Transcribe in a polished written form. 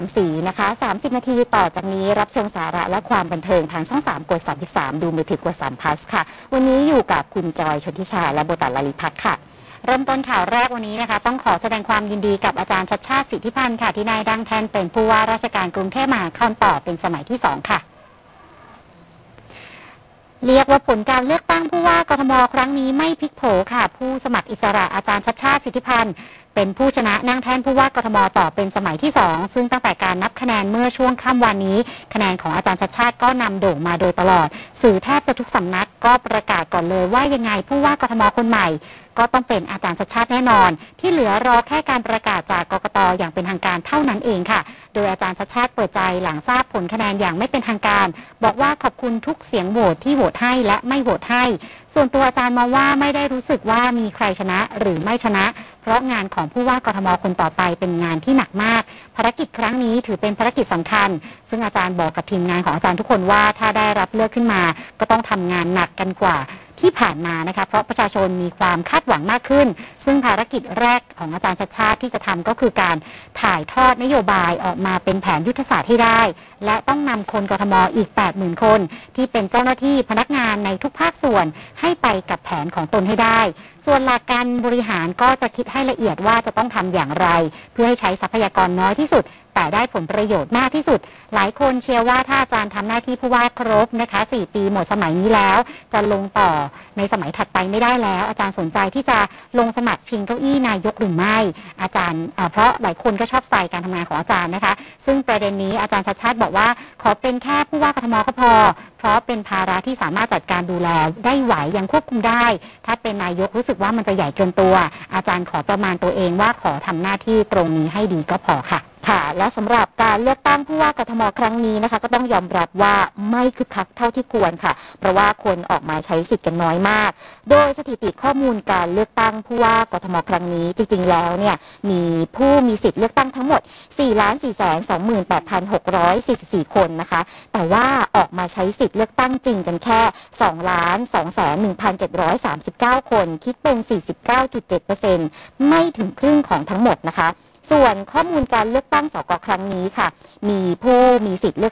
สีนะคะ30 นาทีต่อจากนี้รับชมสาระและความบันเทิงทางช่อง 3 กด 33 ดูมือถือกด3 plus ค่ะวันนี้อยู่กับคุณจอยชนทิชาและโบตันลลิพัฒน์ค่ะเริ่มต้นข่าวแรกวันนี้นะคะต้องขอแสดงความยินดีกับอาจารย์ชัชชาติสิทธิพันธ์ค่ะที่นายดังแทนเป็นผู้ว่าราชการกรุงเทพมหานครต่อเป็นสมัยที่ 2 ค่ะเรียกว่าผลการเลือกตั้งผู้ว่ากทมครั้งนี้ไม่พลิกโผค่ะผู้สมัครอิสระอาจารย์ชัชชาติสิทธิพันธ์เป็นผู้ชนะนั่งแท่นผู้ว่ากทมต่อเป็นสมัยที่ 2ซึ่งตั้งแต่การนับคะแนนเมื่อช่วงค่ำวันนี้คะแนนของอาจารย์ชัชชาติก็นำโด่งมาโดยตลอดสื่อแทบจะทุกสำนักก็ประกาศก่อนเลยว่ายังไงผู้ว่ากทมคนใหม่ก็ต้องเป็นอาจารย์ชัชชาติแน่นอนที่เหลือรอแค่การประกาศจากกกต.อย่างเป็นทางการเท่านั้นเองค่ะโดยอาจารย์ชัชชาติเปิดใจหลังทราบผลคะแนนอย่างไม่เป็นทางการบอกว่าขอบคุณทุกเสียงโหวตที่โหวตให้และไม่โหวตให้ส่วนตัวอาจารย์มองว่าไม่ได้รู้สึกว่ามีใครชนะหรือไม่ชนะเพราะงานของผู้ว่ากทมคนต่อไปเป็นงานที่หนักมากภารกิจครั้งนี้ถือเป็นภารกิจสำคัญซึ่งอาจารย์บอกกับทีมงานของอาจารย์ทุกคนว่าถ้าได้รับเลือกขึ้นมาก็ต้องทำงานหนักกันกว่าที่ผ่านมานะคะเพราะประชาชนมีความคาดหวังมากขึ้นซึ่งภารกิจแรกของอาจารย์ชัชชาติที่จะทำก็คือการถ่ายทอดนโยบายออกมาเป็นแผนยุทธศาสตร์ให้ได้และต้องนำคนกทมอีก 80,000 คนที่เป็นเจ้าหน้าที่พนักงานในทุกภาคส่วนให้ไปกับแผนของตนให้ได้ส่วนหลักการบริหารก็จะคิดให้ละเอียดว่าจะต้องทำอย่างไรเพื่อให้ใช้ทรัพยากรน้อยที่สุดแต่ได้ผลประโยชน์มากที่สุดหลายคนเชื่อว่าถ้าอาจารย์ทำหน้าที่ผู้ว่าครบนะคะ4 ปีหมดสมัยนี้แล้วจะลงต่อในสมัยถัดไปไม่ได้แล้วอาจารย์สนใจที่จะลงสมัครชิงเก้าอี้นายกหรือไม่อาจารย์เพราะหลายคนก็ชอบสไตล์การทำงานของอาจารย์นะคะซึ่งประเด็นนี้อาจารย์ชัชชาติบอกว่าขอเป็นแค่ผู้ว่ากทมก็พอเพราะเป็นภาระที่สามารถจัดการดูแลได้ไหวยังควบคุมได้ถ้าเป็นนายกรู้สึกว่ามันจะใหญ่เกินตัวอาจารย์ขอประมาณตัวเองว่าขอทำหน้าที่ตรงนี้ให้ดีก็พอค่ะค่ะและสำหรับการเลือกตั้งผู้ว่ากทมครั้งนี้นะคะก็ต้องยอมรับว่าไม่คึกคักเท่าที่ควรค่ะเพราะว่าคนออกมาใช้สิทธิ์กันน้อยมากโดยสถิติข้อมูลการเลือกตั้งผู้ว่ากทมครั้งนี้จริงๆแล้วเนี่ยมีผู้มีสิทธิ์เลือกตั้งทั้งหมด 4,428,644 คนนะคะแต่ว่าออกมาใช้สิทธิ์เลือกตั้งจริงกันแค่ 2,201,739 คนคิดเป็น 49.7% ไม่ถึงครึ่งของทั้งหมดนะคะส่วนข้อมูลการเลือกตั้งสกครั้งนี้ค่ะมีผู้มีสิทธิ์เลือก